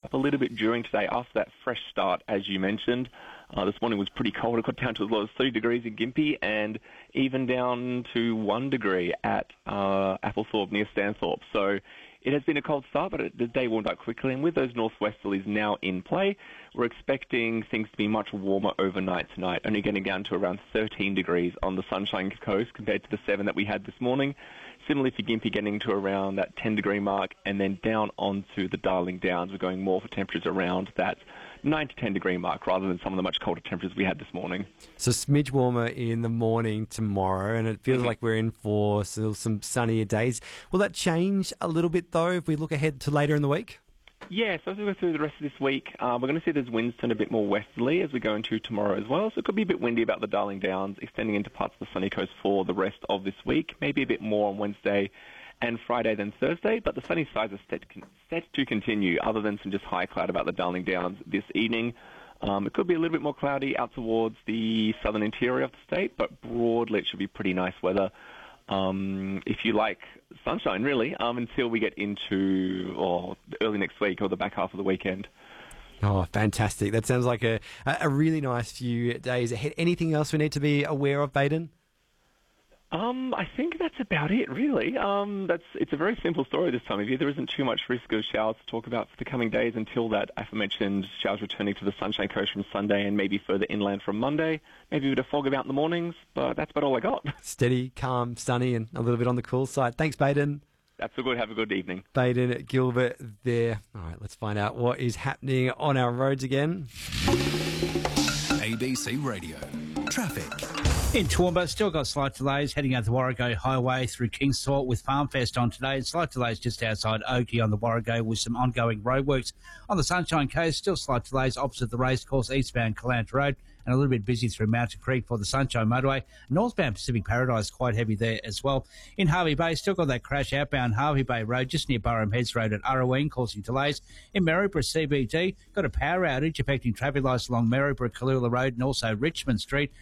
up a little bit during today after that fresh start, as you mentioned. This morning was pretty cold. It got down to as low as 3 degrees in Gympie and even down to 1 degree at Applethorpe near Stanthorpe. So it has been a cold start, but the day warmed up quickly. And with those northwesterlies now in play, we're expecting things to be much warmer overnight tonight, only getting down to around 13 degrees on the Sunshine Coast compared to the 7 that we had this morning. Similarly for Gympie, getting to around that 10-degree mark, and then down onto the Darling Downs, we're going more for temperatures around that 9 to 10-degree mark rather than some of the much colder temperatures we had this morning. So smidge warmer in the morning tomorrow, and it feels like we're in for still some sunnier days. Will that change a little bit, though, if we look ahead to later in the week? Yeah, so as we go through the rest of this week, we're going to see those winds turn a bit more westerly as we go into tomorrow as well. So it could be a bit windy about the Darling Downs, extending into parts of the sunny coast for the rest of this week. Maybe a bit more on Wednesday and Friday than Thursday, but the sunny skies are set to continue, other than some just high cloud about the Darling Downs this evening. It could be a little bit more cloudy out towards the southern interior of the state, but broadly it should be pretty nice weather. If you like sunshine, really, until we get into early next week or the back half of the weekend. Oh, fantastic. That sounds like a really nice few days ahead. Anything else we need to be aware of, Baden? I think that's about it, really. It's a very simple story this time of year. There isn't too much risk of showers to talk about for the coming days until that aforementioned showers returning to the Sunshine Coast from Sunday and maybe further inland from Monday. Maybe a bit of fog about in the mornings, but that's about all I got. Steady, calm, sunny, and a little bit on the cool side. Thanks, Baden. That's all good. Have a good evening. Baden Gilbert there. All right, let's find out what is happening on our roads again. ABC Radio. Traffic. In Toowoomba, still got slight delays heading out the Warrego Highway through Kingsthorpe with Farmfest on today. Slight delays just outside Oakey on the Warrego with some ongoing roadworks. On the Sunshine Coast, still slight delays opposite the racecourse eastbound Callant Road and a little bit busy through Mountain Creek for the Sunshine Motorway. Northbound Pacific Paradise quite heavy there as well. In Harvey Bay, still got that crash outbound Harvey Bay Road just near Burham Heads Road at Arroween causing delays. In Maryborough CBD, got a power outage affecting traffic lights along Maryborough Kalula Road and also Richmond Street.